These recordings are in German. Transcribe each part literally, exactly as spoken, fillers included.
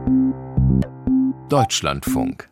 Deutschlandfunk.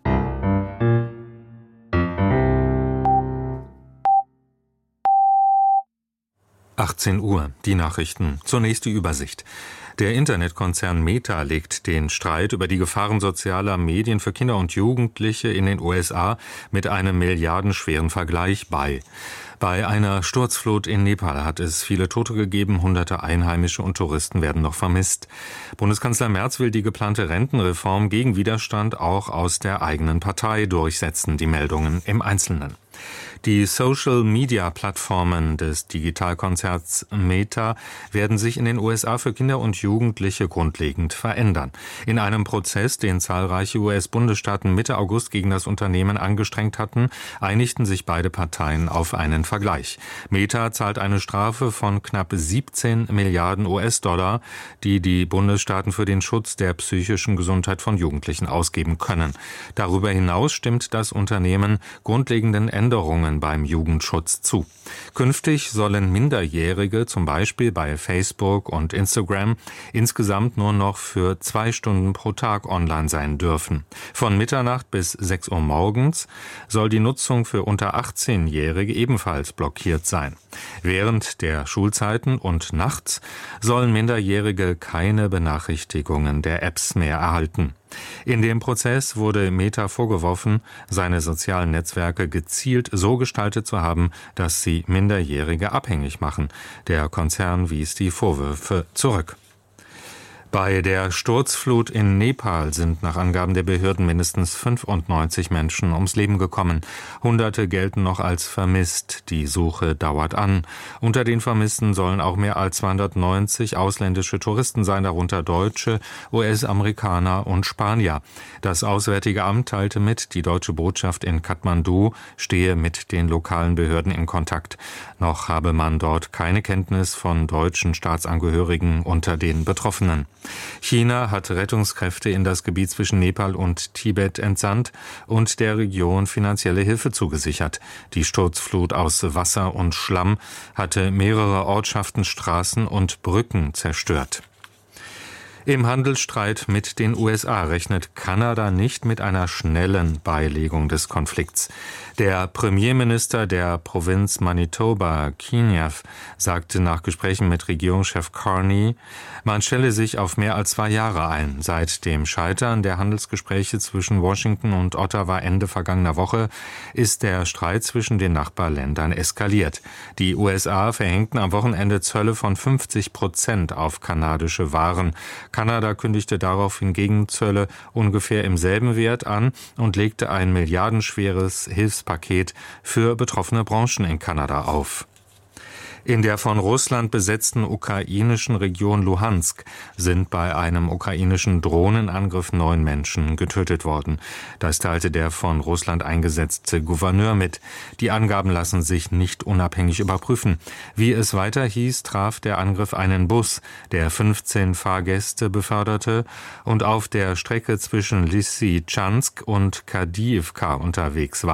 achtzehn Uhr, die Nachrichten. Zunächst die Übersicht. Der Internetkonzern Meta legt den Streit über die Gefahren sozialer Medien für Kinder und Jugendliche in den U S A mit einem milliardenschweren Vergleich bei. Bei einer Sturzflut in Nepal hat es viele Tote gegeben, hunderte Einheimische und Touristen werden noch vermisst. Bundeskanzler Merz will die geplante Rentenreform gegen Widerstand auch aus der eigenen Partei durchsetzen, die Meldungen im Einzelnen. Die Social-Media-Plattformen des Digitalkonzerns Meta werden sich in den U S A für Kinder und Jugendliche grundlegend verändern. In einem Prozess, den zahlreiche U S-Bundesstaaten Mitte August gegen das Unternehmen angestrengt hatten, einigten sich beide Parteien auf einen Vergleich. Meta zahlt eine Strafe von knapp siebzehn Milliarden U S-Dollar, die die Bundesstaaten für den Schutz der psychischen Gesundheit von Jugendlichen ausgeben können. Darüber hinaus stimmt das Unternehmen grundlegenden Änderungen beim Jugendschutz zu. Künftig sollen Minderjährige zum Beispiel bei Facebook und Instagram insgesamt nur noch für zwei Stunden pro Tag online sein dürfen. Von Mitternacht bis sechs Uhr morgens soll die Nutzung für unter achtzehnjährige ebenfalls blockiert sein. Während der Schulzeiten und nachts sollen Minderjährige keine Benachrichtigungen der Apps mehr erhalten. In dem Prozess wurde Meta vorgeworfen, seine sozialen Netzwerke gezielt so gestaltet zu haben, dass sie Minderjährige abhängig machen. Der Konzern wies die Vorwürfe zurück. Bei der Sturzflut in Nepal sind nach Angaben der Behörden mindestens fünfundneunzig Menschen ums Leben gekommen. Hunderte gelten noch als vermisst. Die Suche dauert an. Unter den Vermissten sollen auch mehr als zweihundertneunzig ausländische Touristen sein, darunter Deutsche, U S-Amerikaner und Spanier. Das Auswärtige Amt teilte mit, die deutsche Botschaft in Kathmandu stehe mit den lokalen Behörden in Kontakt. Noch habe man dort keine Kenntnis von deutschen Staatsangehörigen unter den Betroffenen. China hat Rettungskräfte in das Gebiet zwischen Nepal und Tibet entsandt und der Region finanzielle Hilfe zugesichert. Die Sturzflut aus Wasser und Schlamm hatte mehrere Ortschaften, Straßen und Brücken zerstört. Im Handelsstreit mit den U S A rechnet Kanada nicht mit einer schnellen Beilegung des Konflikts. Der Premierminister der Provinz Manitoba, Kinyath, sagte nach Gesprächen mit Regierungschef Carney, man stelle sich auf mehr als zwei Jahre ein. Seit dem Scheitern der Handelsgespräche zwischen Washington und Ottawa Ende vergangener Woche ist der Streit zwischen den Nachbarländern eskaliert. Die U S A verhängten am Wochenende Zölle von fünfzig Prozent auf kanadische Waren. Kanada kündigte daraufhin Gegenzölle ungefähr im selben Wert an und legte ein milliardenschweres Hilfspaket für betroffene Branchen in Kanada auf. In der von Russland besetzten ukrainischen Region Luhansk sind bei einem ukrainischen Drohnenangriff neun Menschen getötet worden. Das teilte der von Russland eingesetzte Gouverneur mit. Die Angaben lassen sich nicht unabhängig überprüfen. Wie es weiter hieß, traf der Angriff einen Bus, der fünfzehn Fahrgäste beförderte und auf der Strecke zwischen Lysychansk und Kadijivka unterwegs war.